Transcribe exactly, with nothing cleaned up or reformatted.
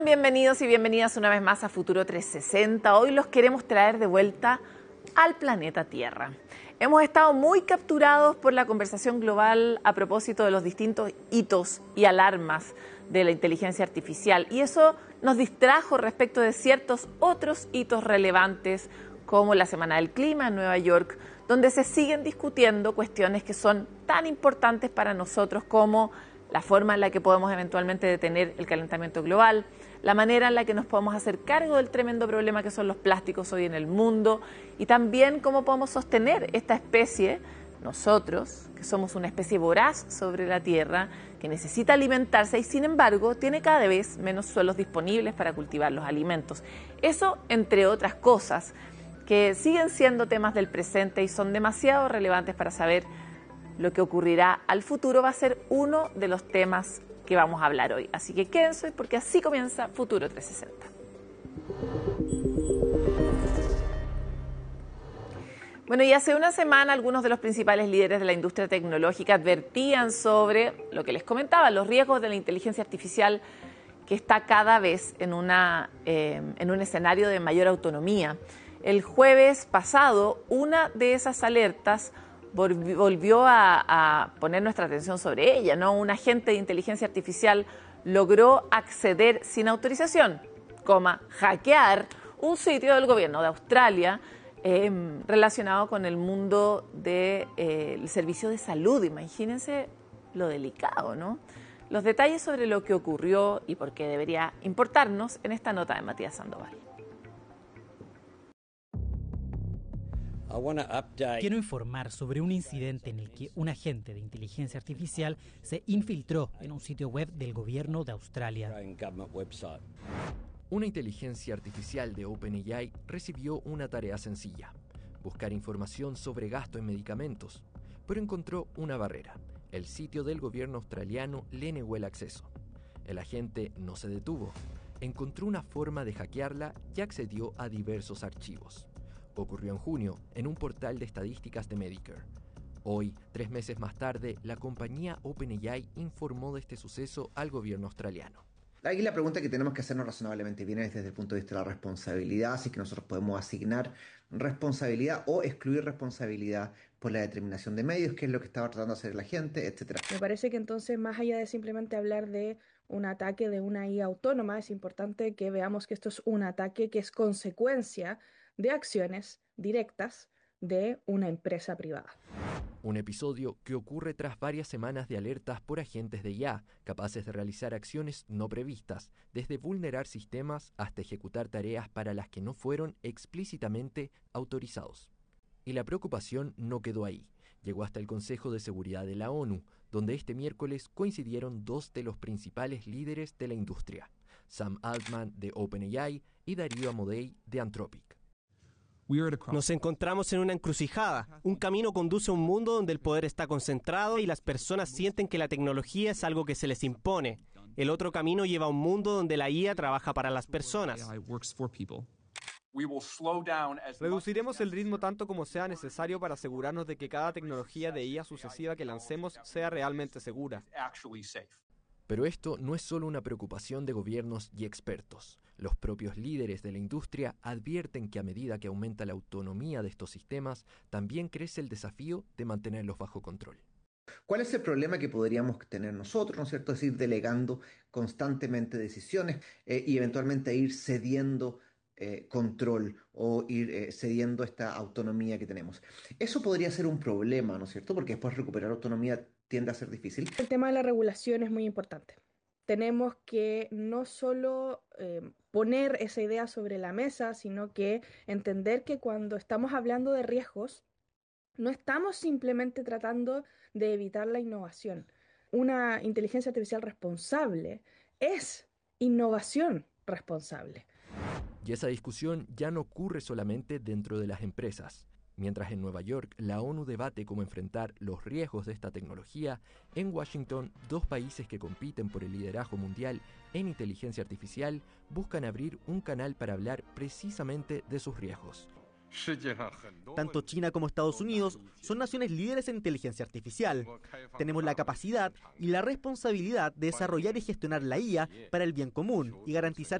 Bienvenidos y bienvenidas una vez más a Futuro trescientos sesenta. Hoy los queremos traer de vuelta al planeta Tierra. Hemos estado muy capturados por la conversación global a propósito de los distintos hitos y alarmas de la inteligencia artificial, y eso nos distrajo respecto de ciertos otros hitos relevantes como la Semana del Clima en Nueva York, donde se siguen discutiendo cuestiones que son tan importantes para nosotros como la forma en la que podemos eventualmente detener el calentamiento global, la manera en la que nos podemos hacer cargo del tremendo problema que son los plásticos hoy en el mundo, y también cómo podemos sostener esta especie, nosotros, que somos una especie voraz sobre la Tierra, que necesita alimentarse y sin embargo tiene cada vez menos suelos disponibles para cultivar los alimentos. Eso, entre otras cosas, que siguen siendo temas del presente y son demasiado relevantes para saber lo que ocurrirá al futuro, va a ser uno de los temas que vamos a hablar hoy. Así que quédense porque así comienza Futuro trescientos sesenta. Bueno, y hace una semana algunos de los principales líderes de la industria tecnológica advertían sobre lo que les comentaba, los riesgos de la inteligencia artificial que está cada vez en, una, eh, en un escenario de mayor autonomía. El jueves pasado, una de esas alertas volvió a, a poner nuestra atención sobre ella, ¿no? Un agente de inteligencia artificial logró acceder sin autorización, coma, hackear un sitio del gobierno de Australia eh, relacionado con el mundo del de, eh, servicio de salud. Imagínense lo delicado, ¿no? Los detalles sobre lo que ocurrió y por qué debería importarnos en esta nota de Matías Sandoval. Quiero informar sobre un incidente en el que un agente de inteligencia artificial se infiltró en un sitio web del gobierno de Australia. Una inteligencia artificial de OpenAI recibió una tarea sencilla: buscar información sobre gasto en medicamentos, pero encontró una barrera. El sitio del gobierno australiano le negó el acceso. El agente no se detuvo, encontró una forma de hackearla y accedió a diversos archivos. Ocurrió en junio en un portal de estadísticas de Medicare. Hoy, tres meses más tarde, la compañía OpenAI informó de este suceso al gobierno australiano. Aquí la pregunta que tenemos que hacernos razonablemente bien es desde el punto de vista de la responsabilidad, así que nosotros podemos asignar responsabilidad o excluir responsabilidad por la determinación de medios, que es lo que estaba tratando de hacer la gente, etcétera. Me parece que entonces, más allá de simplemente hablar de un ataque de una I A autónoma, es importante que veamos que esto es un ataque que es consecuencia de acciones directas de una empresa privada. Un episodio que ocurre tras varias semanas de alertas por agentes de I A, capaces de realizar acciones no previstas, desde vulnerar sistemas hasta ejecutar tareas para las que no fueron explícitamente autorizados. Y la preocupación no quedó ahí. Llegó hasta el Consejo de Seguridad de la ONU, donde este miércoles coincidieron dos de los principales líderes de la industria, Sam Altman de OpenAI y Darío Amodei de Anthropic. Nos encontramos en una encrucijada. Un camino conduce a un mundo donde el poder está concentrado y las personas sienten que la tecnología es algo que se les impone. El otro camino lleva a un mundo donde la I A trabaja para las personas. Reduciremos el ritmo tanto como sea necesario para asegurarnos de que cada tecnología de I A sucesiva que lancemos sea realmente segura. Pero esto no es solo una preocupación de gobiernos y expertos. Los propios líderes de la industria advierten que a medida que aumenta la autonomía de estos sistemas, también crece el desafío de mantenerlos bajo control. ¿Cuál es el problema que podríamos tener nosotros, ¿no es cierto? Es ir delegando constantemente decisiones eh, y eventualmente ir cediendo eh, control o ir eh, cediendo esta autonomía que tenemos. Eso podría ser un problema, ¿no es cierto? Porque después recuperar autonomía tiende a ser difícil. El tema de la regulación es muy importante. Tenemos que no solo eh, poner esa idea sobre la mesa, sino que entender que cuando estamos hablando de riesgos, no estamos simplemente tratando de evitar la innovación. Una inteligencia artificial responsable es innovación responsable. Y esa discusión ya no ocurre solamente dentro de las empresas. Mientras en Nueva York la ONU debate cómo enfrentar los riesgos de esta tecnología, en Washington, dos países que compiten por el liderazgo mundial en inteligencia artificial buscan abrir un canal para hablar precisamente de sus riesgos. Tanto China como Estados Unidos son naciones líderes en inteligencia artificial. Tenemos la capacidad y la responsabilidad de desarrollar y gestionar la I A para el bien común y garantizar